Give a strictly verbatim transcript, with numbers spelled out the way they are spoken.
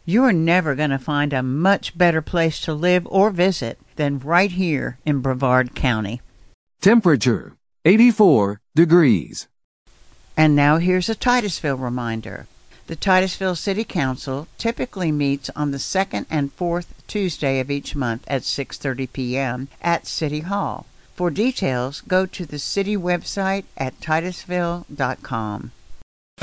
You're never going to find a much better place to live or visit than right here in Brevard County. Temperature, eighty-four degrees. And now here's a Titusville reminder. The Titusville City Council typically meets on the second and fourth Tuesday of each month at six thirty p.m. at City Hall. For details, go to the city website at titusville dot com.